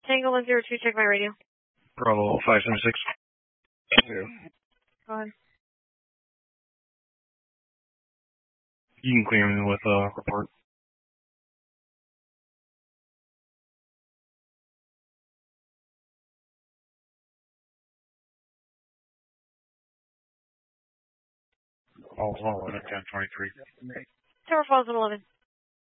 Tango 102, check my radio. Bravo 576. Go ahead. You can clear me with a report. Oh, hello, 1023. Tower Falls at 11.